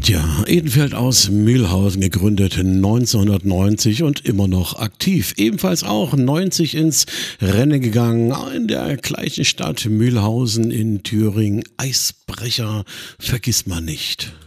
Tja, Edenfeld aus Mühlhausen, gegründet 1990 und immer noch aktiv. Ebenfalls auch 90 ins Rennen gegangen, in der gleichen Stadt Mühlhausen in Thüringen. Eisbrecher vergisst man nicht.